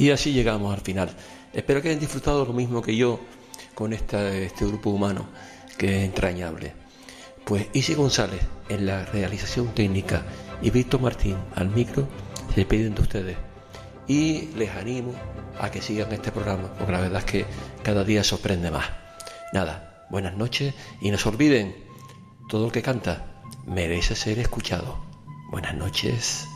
Y así llegamos al final. Espero que hayan disfrutado lo mismo que yo con este grupo humano que es entrañable. Pues Isi González en la realización técnica y Víctor Martín al micro se despiden de ustedes. Y les animo a que sigan este programa, porque la verdad es que cada día sorprende más. Nada, buenas noches y no se olviden, todo el que canta merece ser escuchado. Buenas noches.